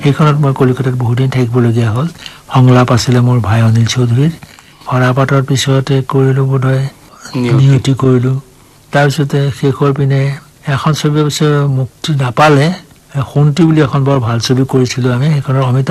সেইখনত মই কলিকতাত বহুত দিন থাকিবলগীয়া হ'ল সংলাপ আছিলে মোৰ ভাই অনিল চৌধুৰীৰ ফৰাপাতৰ পিছতে কৰিলো বোধহয় নিয়তি কৰিলো তাৰপিছতে শেষৰ পিনে এখন ছবি অৱশ্যে মুক্তি নাপালে শুন্তি বুলি এখন বৰ ভাল ছবি কৰিছিলো আমি সেইখনৰ অমিতাভ